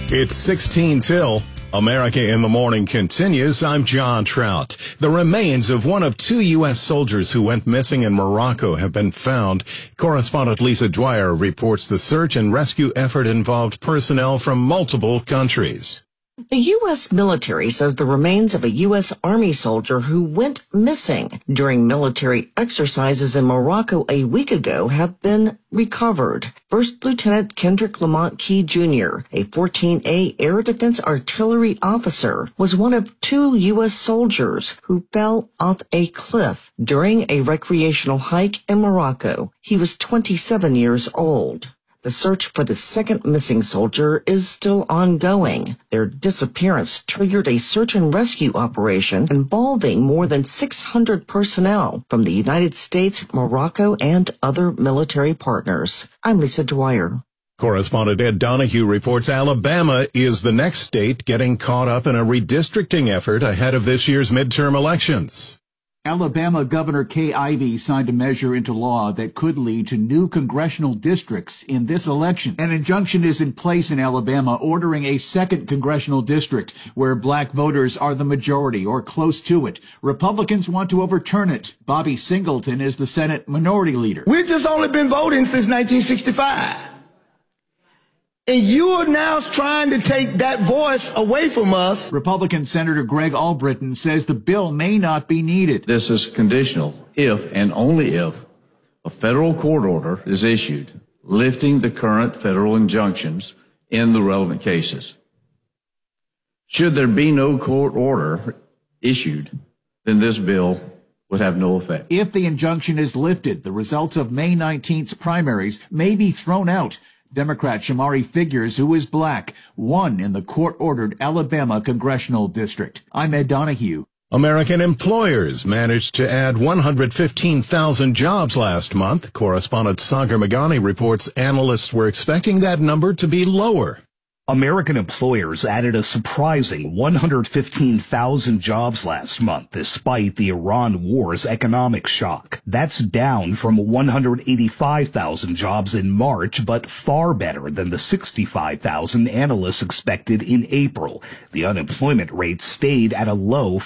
It's 16 till. America in the Morning continues. I'm John Trout. The remains of one of two U.S. soldiers who went missing in Morocco have been found. Correspondent Lisa Dwyer reports the search and rescue effort involved personnel from multiple countries. The U.S. military says the remains of a U.S. Army soldier who went missing during military exercises in Morocco a week ago have been recovered. First Lieutenant Kendrick Lamont Key Jr., a 14A Air Defense Artillery officer, was one of two U.S. soldiers who fell off a cliff during a recreational hike in Morocco. He was 27 years old. The search for the second missing soldier is still ongoing. Their disappearance triggered a search and rescue operation involving more than 600 personnel from the United States, Morocco, and other military partners. I'm Lisa Dwyer. Correspondent Ed Donahue reports Alabama is the next state getting caught up in a redistricting effort ahead of this year's midterm elections. Alabama Governor Kay Ivey signed a measure into law that could lead to new congressional districts in this election. An injunction is in place in Alabama ordering a second congressional district where black voters are the majority or close to it. Republicans want to overturn it. Bobby Singleton is the Senate Minority Leader. We've just only been voting since 1965. And you are now trying to take that voice away from us. Republican Senator Greg Albritton says the bill may not be needed. This is conditional if and only if a federal court order is issued lifting the current federal injunctions in the relevant cases. Should there be no court order issued, then this bill would have no effect. If the injunction is lifted, the results of May 19th's primaries may be thrown out. Democrat Shamari Figures, who is black, won in the court-ordered Alabama congressional district. I'm Ed Donahue. American employers managed to add 115,000 jobs last month. Correspondent Sagar Meghani reports analysts were expecting that number to be lower. American employers added a surprising 115,000 jobs last month, despite the Iran war's economic shock. That's down from 185,000 jobs in March, but far better than the 65,000 analysts expected in April. The unemployment rate stayed at a low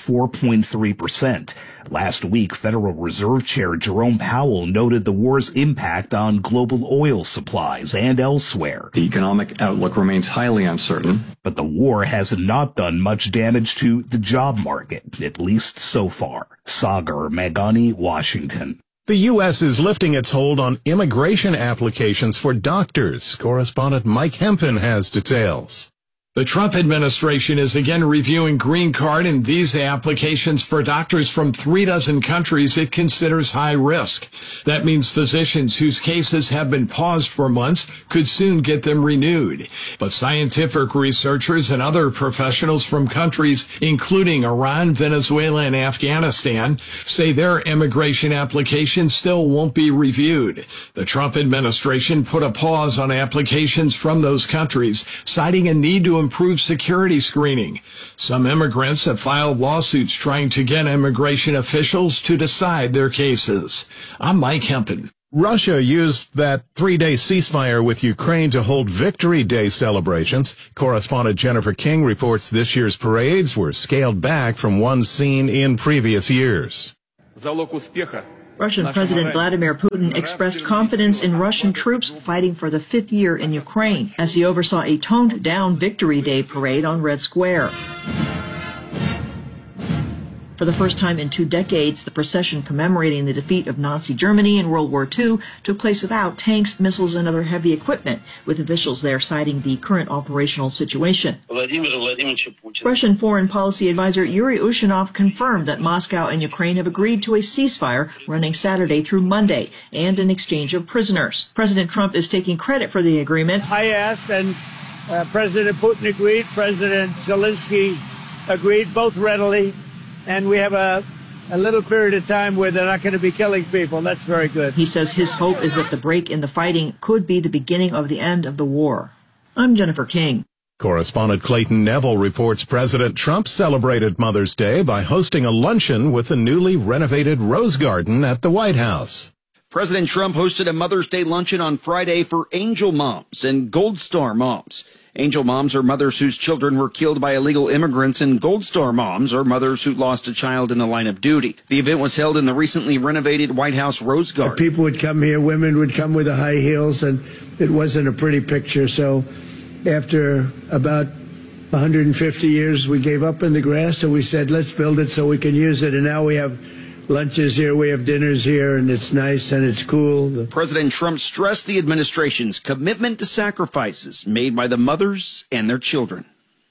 4.3%. Last week, Federal Reserve Chair Jerome Powell noted the war's impact on global oil supplies and elsewhere. The economic outlook remains highly uncertain. But the war has not done much damage to the job market, at least so far. Sagar Meghani, Washington. The U.S. is lifting its hold on immigration applications for doctors. Correspondent Mike Hempen has details. The Trump administration is again reviewing green card and visa applications for doctors from 36 countries it considers high risk. That means physicians whose cases have been paused for months could soon get them renewed. But scientific researchers and other professionals from countries including Iran, Venezuela, and Afghanistan say their immigration applications still won't be reviewed. The Trump administration put a pause on applications from those countries, citing a need to improve security screening. Some immigrants have filed lawsuits trying to get immigration officials to decide their cases. I'm Mike Hempen. Russia used that 3-day ceasefire with Ukraine to hold Victory Day celebrations. Correspondent Jennifer King reports this year's parades were scaled back from one seen in previous years. Russian President Vladimir Putin expressed confidence in Russian troops fighting for the 5th year in Ukraine as he oversaw a toned-down Victory Day parade on Red Square. For the first time in 2 decades, the procession commemorating the defeat of Nazi Germany in World War II took place without tanks, missiles, and other heavy equipment, with officials there citing the current operational situation. Russian Foreign Policy Advisor Yuri Ushanov confirmed that Moscow and Ukraine have agreed to a ceasefire running Saturday through Monday and an exchange of prisoners. President Trump is taking credit for the agreement. I asked, and President Putin agreed, President Zelensky agreed, both readily. And we have a little period of time where they're not going to be killing people. That's very good. He says his hope is that the break in the fighting could be the beginning of the end of the war. I'm Jennifer King. Correspondent Clayton Neville reports President Trump celebrated Mother's Day by hosting a luncheon with the newly renovated Rose Garden at the White House. President Trump hosted a Mother's Day luncheon on Friday for Angel Moms and Gold Star Moms. Angel moms are mothers whose children were killed by illegal immigrants, and Gold Star moms are mothers who lost a child in the line of duty. The event was held in the recently renovated White House Rose Garden. People would come here, women would come with the high heels, and it wasn't a pretty picture. So after about 150 years, we gave up in the grass, and we said, let's build it so we can use it. And now we have lunches here, we have dinners here, and it's nice and it's cool. President Trump stressed the administration's commitment to sacrifices made by the mothers and their children.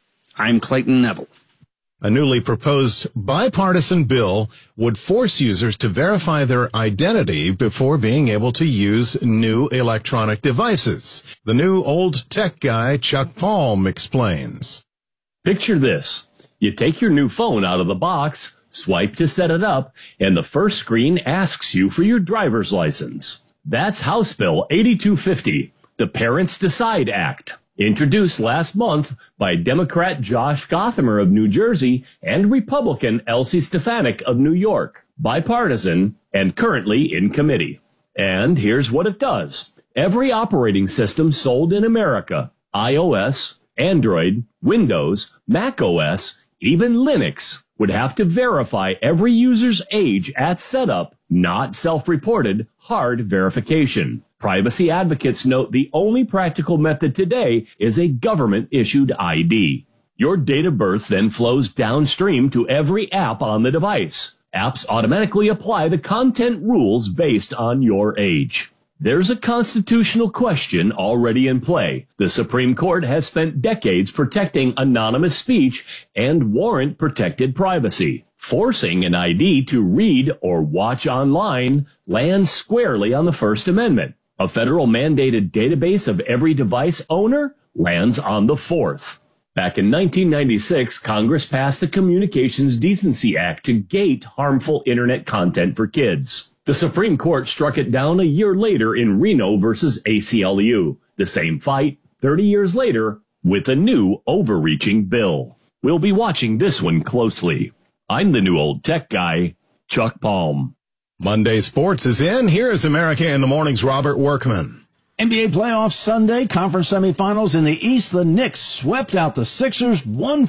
I'm Clayton Neville. A newly proposed bipartisan bill would force users to verify their identity before being able to use new electronic devices. The new old tech guy, Chuck Palm, explains. Picture this. You take your new phone out of the box, swipe to set it up, and the first screen asks you for your driver's license. That's House Bill 8250, the Parents Decide Act, introduced last month by Democrat Josh Gothamer of New Jersey and Republican Elsie Stefanik of New York. Bipartisan and currently in committee. And here's what it does. Every operating system sold in America, iOS, Android, Windows, Mac OS, even Linux, would have to verify every user's age at setup, not self-reported hard verification. Privacy advocates note the only practical method today is a government-issued ID. Your date of birth then flows downstream to every app on the device. Apps automatically apply the content rules based on your age. There's a constitutional question already in play. The Supreme Court has spent decades protecting anonymous speech and warrant-protected privacy. Forcing an ID to read or watch online lands squarely on the First Amendment. A federal mandated database of every device owner lands on the Fourth. Back in 1996, Congress passed the Communications Decency Act to gate harmful internet content for kids. The Supreme Court struck it down a year later in Reno versus ACLU. The same fight, 30 years later, with a new overreaching bill. We'll be watching this one closely. I'm the new old tech guy, Chuck Palm. Monday Sports is in. Here's America in the Morning's Robert Workman. NBA playoffs Sunday, conference semifinals in the East. The Knicks swept out the Sixers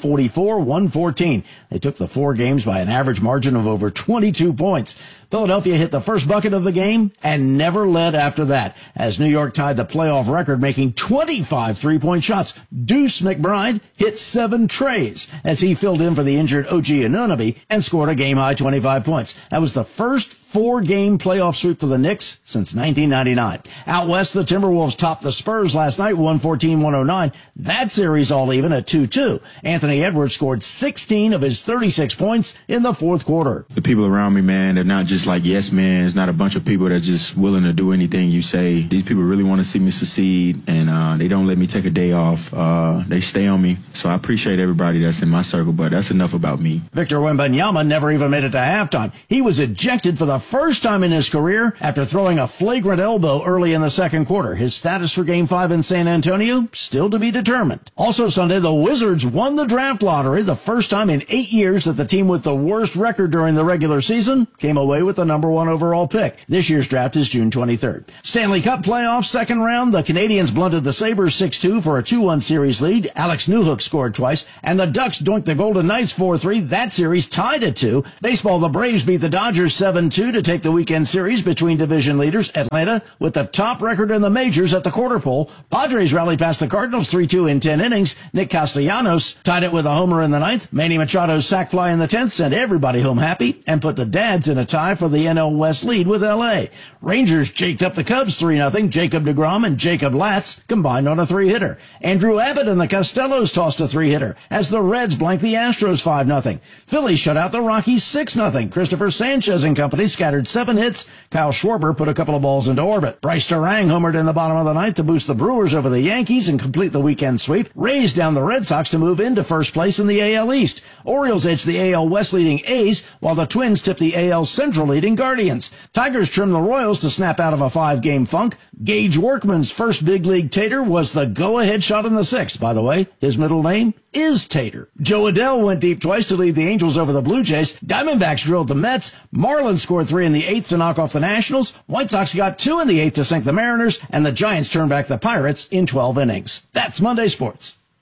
144-114. They took the 4 games by an average margin of over 22 points. Philadelphia hit the first bucket of the game and never led after that, as New York tied the playoff record, making 25 three-point shots. Deuce McBride hit 7 trays as he filled in for the injured OG Anunoby and scored a game-high 25 points. That was the first 4-game playoff sweep for the Knicks since 1999. Out west, the Timberwolves topped the Spurs last night, 114-109. That series all even at 2-2. Anthony Edwards scored 16 of his 36 points in the fourth quarter. The people around me, man, they're not just like yes men. It's not a bunch of people that are just willing to do anything you say. These people really want to see me succeed, and they don't let me take a day off. They stay on me. So I appreciate everybody that's in my circle, but that's enough about me. Victor Wembanyama never even made it to halftime. He was ejected for the first time in his career after throwing a flagrant elbow early in the second quarter. His status for Game 5 in San Antonio still to be determined. Also Sunday, the Wizards won the draft lottery, the first time in 8 years that the team with the worst record during the regular season came away with the number 1 overall pick. This year's draft is June 23rd. Stanley Cup playoffs, second round. The Canadians blunted the Sabres 6-2 for a 2-1 series lead. Alex Newhook scored twice, and the Ducks doinked the Golden Knights 4-3. That series tied at 2. Baseball, the Braves beat the Dodgers 7-2 to take the weekend series between division leaders Atlanta with the top record in the majors at the quarter pole. Padres rallied past the Cardinals 3-2 in 10 innings. Nick Castellanos tied it with a homer in the 9th. Manny Machado's sac fly in the 10th sent everybody home happy and put the Dads in a tie for the NL West lead with L.A. Rangers jaked up the Cubs 3-0. Jacob deGrom and Jacob Latz combined on a 3-hitter. Andrew Abbott and the Costellos tossed a 3-hitter as the Reds blanked the Astros 5-0. Philly shut out the Rockies 6-0. Christopher Sanchez and company scattered 7 hits. Kyle Schwarber put a couple of balls into orbit. Bryce Durang homered in the bottom of the 9th to boost the Brewers over the Yankees and complete the weekend sweep. Rays down the Red Sox to move into first place in the AL East. Orioles edged the AL West leading A's, while the Twins tipped the AL Central leading Guardians. Tigers trimmed the Royals to snap out of a 5-game funk. Gage Workman's first big league tater was the go-ahead shot in the 6th. By the way, his middle name is Tater. Joe Adell went deep twice to lead the Angels over the Blue Jays. Diamondbacks drilled the Mets. Marlins scored 3 in the 8th to knock off the Nationals. White Sox got 2 in the 8th to sink the Mariners, and the Giants turned back the Pirates in 12 innings. That's Monday Sports.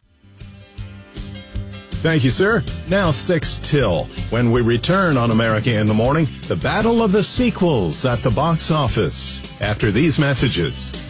Thank you, sir. Now 6 till. When we return on America in the Morning, the battle of the sequels at the box office. After these messages.